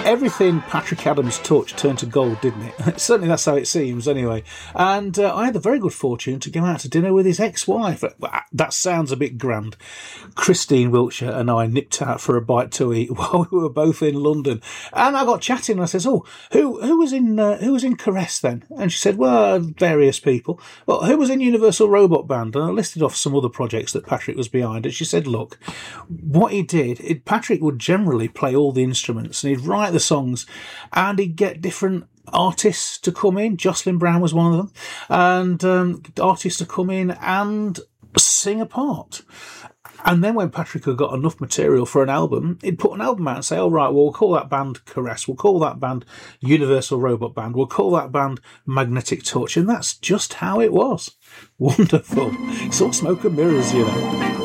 everything Patrick Adams touched turned to gold, didn't it? Certainly that's how it seems, anyway. And I had the very good fortune to go out to dinner with his ex-wife. That sounds a bit grand. Christine Wiltshire and I nipped out for a bite to eat while we were both in London. And I got chatting and I says, "Oh, who was in Caress then?" And she said, "Well, various people." "Well, who was in Universal Robot Band?" And I listed off some other projects that Patrick was behind. And she said, "Look, what he did, Patrick would generally play all the instruments and he'd write the songs and he'd get different artists to come in. Jocelyn Brown was one of them, and artists to come in and sing a part. And then when Patrick had got enough material for an album, he'd put an album out and say, "All right, well, we'll call that band Caress. We'll call that band Universal Robot Band. We'll call that band Magnetic Touch." And that's just how it was. Wonderful. It's all smoke and mirrors, you know.